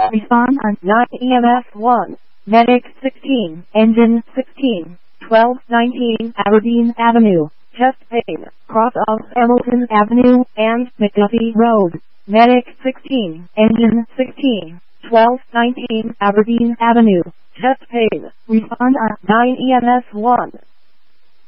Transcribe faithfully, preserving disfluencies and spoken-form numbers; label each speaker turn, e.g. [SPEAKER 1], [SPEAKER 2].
[SPEAKER 1] Respond on nine E M S one. Medic sixteen. Engine sixteen. twelve nineteen Aberdeen Avenue. Chest pain. Cross of Hamilton Avenue and McDuffie Road. Medic sixteen. Engine sixteen. twelve nineteen Aberdeen Avenue. Chest pain. Respond on nine E M S one.